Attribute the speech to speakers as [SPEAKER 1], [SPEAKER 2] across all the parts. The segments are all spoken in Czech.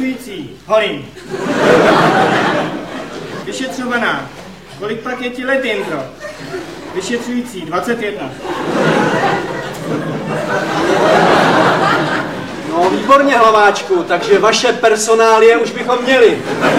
[SPEAKER 1] Vyšetřující, Holin. Vyšetřovaná, kolik pak je ti let, Jindro? Vyšetřující, 21.
[SPEAKER 2] No výborně, Hlaváčku, takže vaše personálie už bychom měli.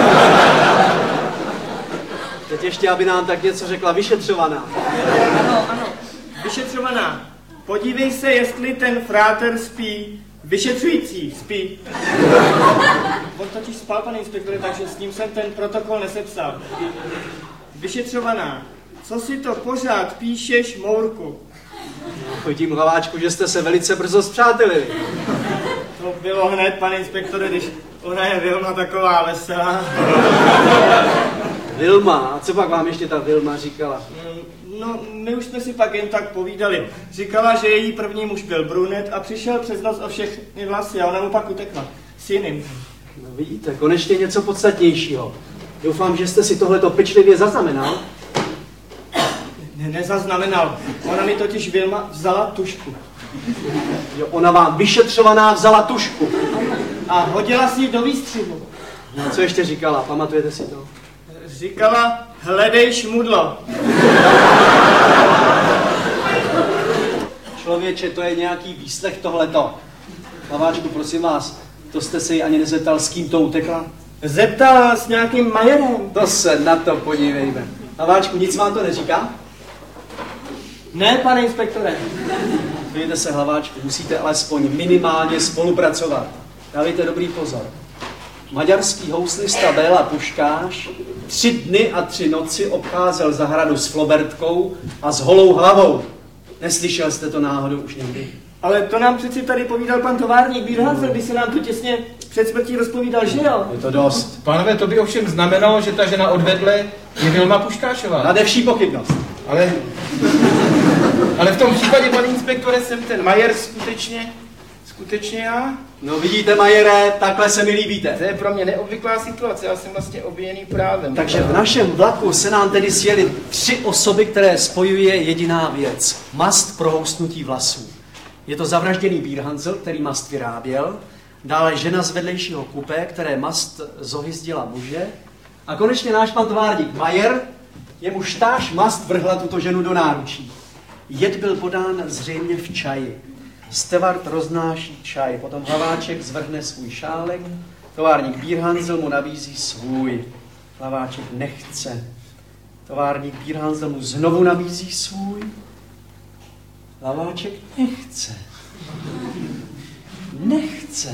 [SPEAKER 2] Teď ještě, aby nám tak něco řekla vyšetřovaná.
[SPEAKER 1] Ano, vyšetřovaná. Podívej se, jestli ten fráter spí. Vyšetřující, spí. On totiž spal, pane inspektore, takže s ním jsem ten protokol nesepsal. Vyšetřovaná. Co si to pořád píšeš, Mourku?
[SPEAKER 2] Chodím, Hlaváčku, že jste se velice brzo spřátelili.
[SPEAKER 1] To bylo hned, pane inspektore, když ona je Vilma taková veselá.
[SPEAKER 2] Vilma? A co pak vám ještě ta Vilma říkala?
[SPEAKER 1] No, my už jsme si pak jen tak povídali. Říkala, že její první muž byl brunet a přišel přes noc o všechny vlasy a ona mu pak utekla. S jiným.
[SPEAKER 2] No vidíte, konečně něco podstatnějšího. Doufám, že jste si tohleto pečlivě zaznamenal.
[SPEAKER 1] Nezaznamenal. Ona mi totiž Vilma vzala tužku.
[SPEAKER 2] Jo, ona vám vyšetřovaná vzala tužku.
[SPEAKER 1] A hodila si ji do výstřihu.
[SPEAKER 2] No, co ještě říkala? Pamatujete si to?
[SPEAKER 1] Říkala, hledej šmudlo.
[SPEAKER 2] Člověče, to je nějaký výslech tohleto. Hlaváčku, prosím vás, to jste se jí ani nezeptal, s kým to utekla?
[SPEAKER 1] Zeptal s nějakým Majerem.
[SPEAKER 2] To se na to podívejme. Hlaváčku, nic vám to neříká?
[SPEAKER 1] Ne, pane inspektore.
[SPEAKER 2] Dejte se, Hlaváčku, musíte alespoň minimálně spolupracovat. Dávejte dobrý pozor. Maďarský houslista Béla Puškáš 3 dny a 3 noci obcházel zahradu s flobertkou a s holou hlavou. Neslyšel jste to náhodou už někdy?
[SPEAKER 1] Ale to nám přeci tady povídal pan továrník Bírhancer, když se nám to těsně před smrtí rozpovídal, že jo?
[SPEAKER 2] Je to dost.
[SPEAKER 3] Pánové, to by ovšem znamenalo, že ta žena odvedle je Vilma Puškášová.
[SPEAKER 2] Nade vší pochybnost.
[SPEAKER 3] Ale v tom případě, pane inspektore, jsem ten Majer skutečně já?
[SPEAKER 2] No vidíte, Majere, takhle se mi líbíte.
[SPEAKER 3] To je pro mě neobvyklá situace, já jsem vlastně obviněný právem.
[SPEAKER 2] Takže v našem vlaku se nám tedy sjeli 3 osoby, které spojuje jediná věc. Mast pro housnutí vlasů. Je to zavražděný Bírhancel, který mast vyráběl, dále žena z vedlejšího kupé, které mast zohyzdila muže, a konečně náš pan továrník Majer, jemuž táž mast vrhla tuto ženu do náručí. Jed byl podán zřejmě v čaji. Stevard roznáší čaj, potom Hlaváček zvrhne svůj šálek, továrník Bírhancel mu nabízí svůj. Hlaváček nechce. Továrník Bírhancel mu znovu nabízí svůj. Hlaváček nechce. Nechce.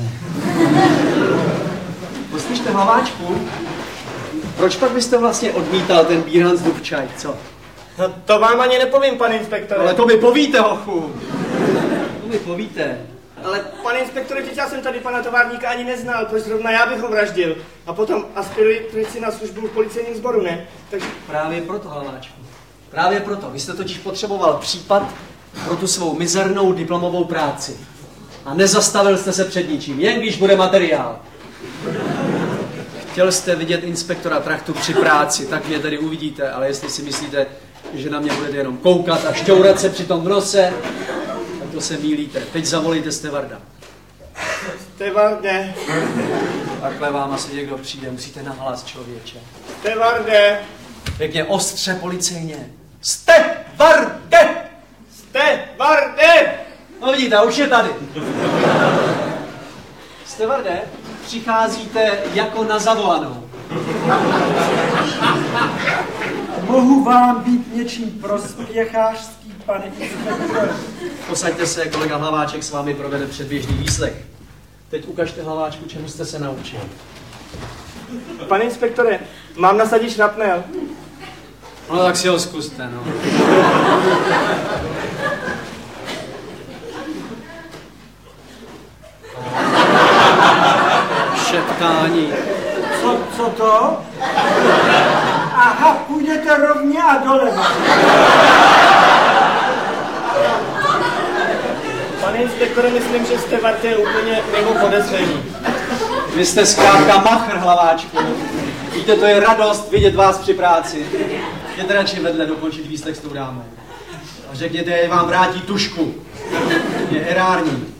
[SPEAKER 2] Poslyšte, Hlaváčku, proč pak byste vlastně odmítal ten Bírhanclův čaj, co?
[SPEAKER 1] No, to vám ani nepovím, pane inspektore.
[SPEAKER 2] Ale to mi povíte, hochu. To mi povíte.
[SPEAKER 1] Ale pane inspektore, teď já jsem tady pana továrníka ani neznal, proč zrovna já bych ho vraždil. A potom aspiruji si na službu v policejním sboru, ne? Takže...
[SPEAKER 2] Právě proto, Hlaváčku. Právě proto. Vy jste totiž potřeboval případ pro tu svou mizernou diplomovou práci. A nezastavil jste se před ničím, jen když bude materiál. Chtěl jste vidět inspektora Trachtu při práci, tak mě tedy uvidíte, ale jestli si myslíte, že na mě budete jenom koukat a šťourat se při tom v nose, tak to se mýlíte. Teď zavolejte stevarda.
[SPEAKER 1] Stevarde.
[SPEAKER 2] Takhle vám asi někdo přijde, musíte nahlas, člověče.
[SPEAKER 1] Stevarde.
[SPEAKER 2] Pěkně ostře policejně. Stevarde!
[SPEAKER 1] Stevarde!
[SPEAKER 2] No vidíte, už je tady. Stevarde, přicházíte jako na zavolanou.
[SPEAKER 4] Mohu vám být něčím prospěchářský, pane inspektore?
[SPEAKER 2] Posaďte se, kolega Hlaváček s vámi provede předběžný výslech. Teď ukažte, Hlaváčku, čemu jste se naučil.
[SPEAKER 1] Pane inspektore, mám nasadit šrapnel.
[SPEAKER 2] No tak si ho zkuste, no. Šeptání.
[SPEAKER 4] Co to? Aha, půjdete rovně a doleva.
[SPEAKER 1] Pane inspektore, myslím, že Stevard je úplně mimo podezření.
[SPEAKER 2] Vy jste zkrátka machr, Hlaváčku. Víte, to je radost vidět vás při práci. Jděte radši vedle dokončit výslech s tou dámou. A řekněte, že vám vrátí tužku. Je erární.